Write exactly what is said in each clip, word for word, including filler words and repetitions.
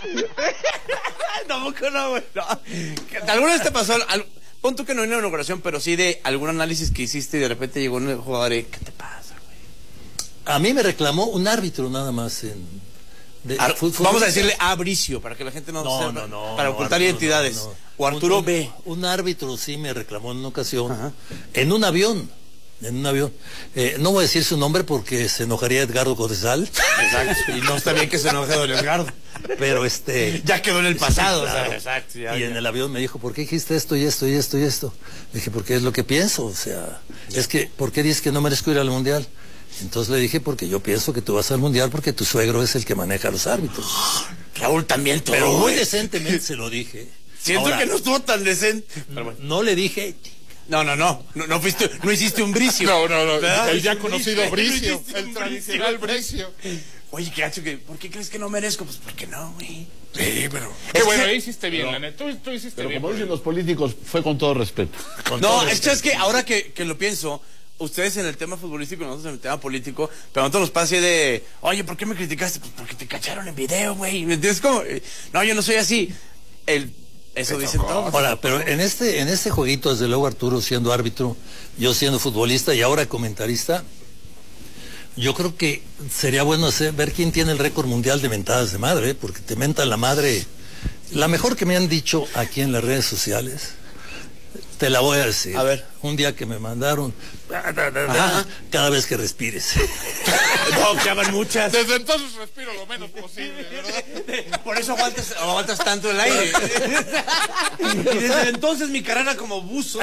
Tampoco no, güey. No. ¿Alguna vez te pasó? Al, pon tú que no hay una inauguración, pero sí de algún análisis que hiciste y de repente llegó un jugador y ¿qué te pasa, güey? A mí me reclamó un árbitro nada más en... De, Ar fue, fue, vamos a decirle a Bricio para que la gente no, no, sepa, no, no para no, ocultar Arturo, identidades. No, no. O Arturo un, B. Un, un árbitro sí me reclamó en una ocasión. Ajá. En un avión. En un avión. Eh, no voy a decir su nombre porque se enojaría Edgardo Codesal. Exacto. Y no está bien que se enoje don Edgardo. Pero este. Ya quedó en el pasado. Sí, claro. O sea, exacto. Ya, y ya. en el avión me dijo, ¿por qué dijiste esto y esto y esto y esto? Le dije, porque es lo que pienso. O sea, es que, ¿por qué dices que no merezco ir al mundial? Entonces le dije, porque yo pienso que tú vas al mundial porque tu suegro es el que maneja a los árbitros. Raúl también todo. Pero muy decentemente se lo dije. Siento Ahora, que no estuvo tan decente. Pero bueno. No le dije. No, no, no. No, no, fuiste, no hiciste un Bricio. No, no, no. ¿verdad? El ya conocido Bricio. No El tradicional Bricio. Oye, qué gacho, que, ¿por qué crees que no merezco? Pues porque no, güey. Sí, pero. Qué bueno, ahí hiciste bien, la neta. Tú, tú hiciste pero bien. Como dicen los políticos, fue con todo respeto. No, Con todo es, respeto. es que ahora que, que lo pienso. Ustedes en el tema futbolístico, nosotros en el tema político, pero a nosotros nos pasa de, oye, ¿por qué me criticaste? Pues porque te cacharon en video, güey. ¿Me entiendes? Como, no, yo no soy así. El, eso dicen todos. Ahora, pero en este, en este jueguito, desde luego Arturo siendo árbitro, yo siendo futbolista y ahora comentarista, yo creo que sería bueno hacer, ver quién tiene el récord mundial de mentadas de madre, ¿eh? Porque te mentan la madre. La mejor que me han dicho aquí en las redes sociales. Te la voy a decir. A ver. Un día que me mandaron Ajá. cada vez que respires. No, que hagan muchas. Desde entonces respiro lo menos posible, ¿verdad? Por eso aguantas, aguantas tanto el aire. Y desde entonces mi carrera como buzo.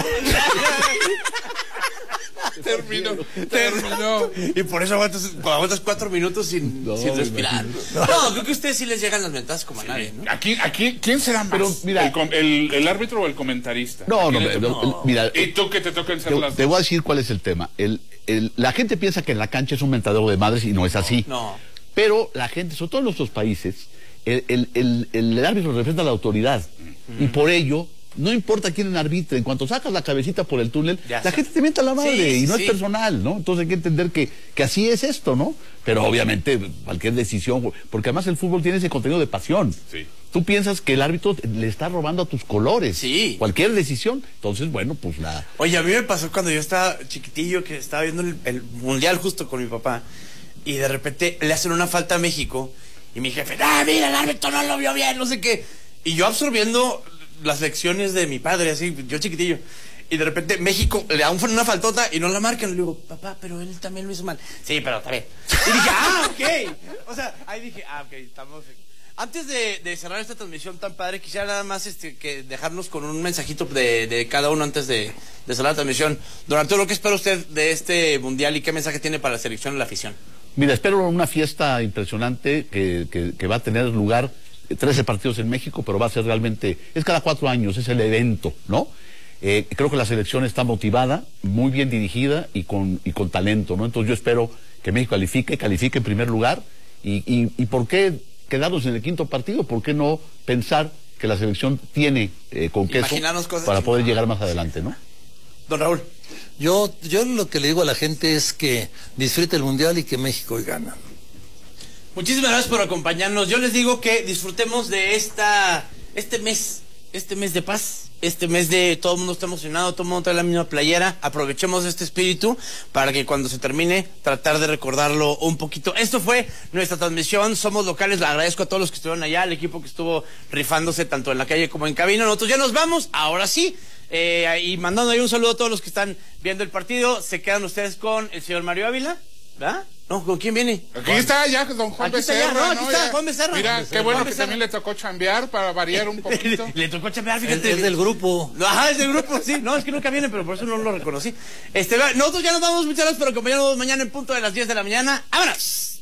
Terminó, terminó. Y por eso aguantas, aguantas cuatro minutos sin, No, sin respirar. No. no, creo que a ustedes sí les llegan las ventajas como a Sí. nadie, ¿no? Aquí, aquí, ¿quién será más? Pero, mira, ¿El, com- el, el árbitro o el comentarista? No, no, ¿A quién le no, toca? no, mira. ¿Y tú que te toquen ser Te, las te dos? voy a decir cuál es el tema. El, el, la gente piensa que en la cancha es un mentadero de madres y no es así. No. Pero la gente, sobre todo en nuestros países, el, el, el, el árbitro representa a la autoridad. Mm. Y por ello, no importa quién arbitre, en cuanto sacas la cabecita por el túnel, Ya la sé. gente te mienta la madre Sí, y no sí. es personal, ¿no? Entonces hay que entender que, que así es esto, ¿no? Pero obviamente cualquier decisión, porque además el fútbol tiene ese contenido de pasión. Sí. Tú piensas que el árbitro le está robando a tus colores. Sí. Cualquier decisión. Entonces, bueno, pues la... Oye, a mí me pasó cuando yo estaba chiquitillo, que estaba viendo el, el mundial justo con mi papá, y de repente le hacen una falta a México, y mi jefe, ah, mira, el árbitro no lo vio bien, no sé qué. Y yo absorbiendo las lecciones de mi padre, así, yo chiquitillo. Y de repente México le da una faltota y no la marcan. Le digo, papá, pero él también lo hizo mal. Sí, pero está bien. Y dije, ah, ok. O sea, ahí dije, ah, ok, estamos... Antes de, de cerrar esta transmisión tan padre, quisiera nada más este, que dejarnos con un mensajito de, de cada uno antes de, de cerrar la transmisión. Don Arturo, ¿qué espera usted de este mundial y qué mensaje tiene para la selección y la afición? Mira, espero una fiesta impresionante que, que, que va a tener lugar, trece partidos en México, pero va a ser realmente, es cada cuatro años, es el evento, ¿no? Eh, creo que la selección está motivada, muy bien dirigida y con, y con talento, ¿no? Entonces yo espero que México califique, califique en primer lugar y, y, y ¿por qué quedarnos en el quinto partido? ¿Por qué no pensar que la selección tiene eh, con queso para poder llegar más adelante, ¿no? Don Raúl. Yo, yo lo que le digo a la gente es que disfrute el mundial y que México hoy gana. Muchísimas gracias por acompañarnos. Yo les digo que disfrutemos de esta, este mes, este mes de paz. Este mes de todo el mundo está emocionado, todo el mundo trae la misma playera. Aprovechemos este espíritu para que cuando se termine, tratar de recordarlo un poquito. Esto fue nuestra transmisión. Somos locales. Le agradezco a todos los que estuvieron allá, al equipo que estuvo rifándose tanto en la calle como en cabina. Nosotros ya nos vamos, ahora sí. Eh, y mandando ahí un saludo a todos los que están viendo el partido. Se quedan ustedes con el señor Mario Ávila, ¿verdad? No, ¿con quién viene? Aquí está ya don Juan Aquí está Becerra, ya, no, aquí ¿no? está Ya. Juan Becerra. Mira, Juan qué Becerra. bueno Juan que Becerra. también le tocó chambear para variar un poquito. Le, le tocó chambear, Es, fíjate. es del grupo. Ajá, es del grupo, sí. No, es que nunca viene, pero por eso no lo reconocí. Este, nosotros ya nos vamos. Muchas gracias por acompañarnos mañana en punto de las diez de la mañana. ¡Vámonos!